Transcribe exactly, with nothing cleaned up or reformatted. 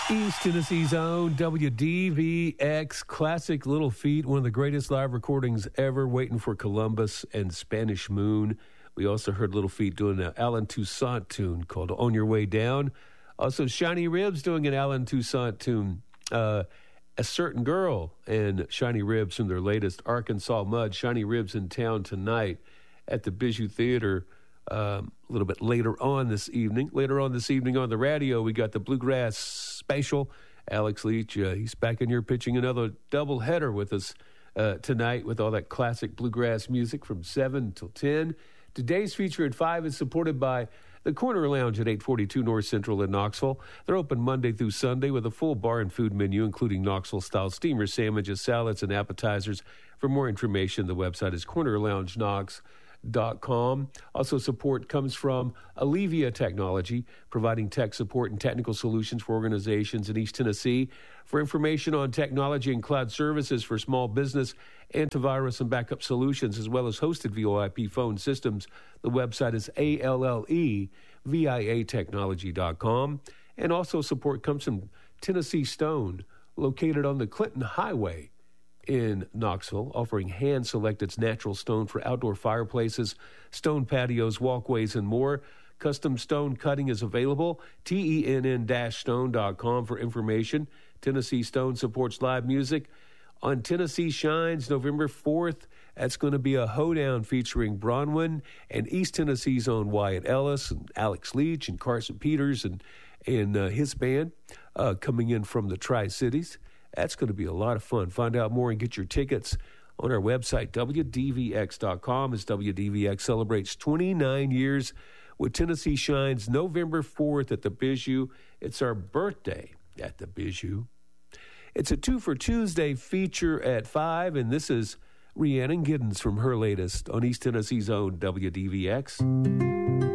East Tennessee's own W D V X classic Little Feat, one of the greatest live recordings ever, Waiting for Columbus and Spanish Moon. We also heard Little Feat doing an Alan Toussaint tune called On Your Way Down. Also, Shiny Ribs doing an Alan Toussaint tune, uh, A Certain Girl, and Shiny Ribs from their latest Arkansas Mud. Shiny Ribs in town tonight at the Bijou Theater. Um, a little bit later on this evening. Later on this evening on the radio, we got the Bluegrass Special. Alex Leach, uh, he's back in here pitching another doubleheader with us uh, tonight with all that classic bluegrass music from seven till ten. Today's feature at five is supported by the Corner Lounge at eight forty-two North Central in Knoxville. They're open Monday through Sunday with a full bar and food menu, including Knoxville-style steamer sandwiches, salads, and appetizers. For more information, the website is corner lounge knox dot com. Also, support comes from Allevia Technology, providing tech support and technical solutions for organizations in East Tennessee. For information on technology and cloud services for small business, antivirus and backup solutions, as well as hosted V O I P phone systems, the website is A L L E V I A technology dot com. And also, support comes from Tennessee Stone, located on the Clinton Highway in Knoxville, offering hand-selected natural stone for outdoor fireplaces, stone patios, walkways, and more. Custom stone cutting is available. T E N N dash stone dot com for information. Tennessee Stone supports live music on Tennessee Shines November fourth. That's going to be a hoedown featuring Bronwyn and East Tennessee's own Wyatt Ellis and Alex Leach and Carson Peters and, and uh, his band uh, coming in from the Tri-Cities. That's going to be a lot of fun. Find out more and get your tickets on our website, W D V X dot com, as W D V X celebrates twenty-nine years with Tennessee Shines November fourth at the Bijou. It's our birthday at the Bijou. It's a Two for Tuesday feature at five, and this is Rhiannon Giddens from her latest on East Tennessee's own W D V X.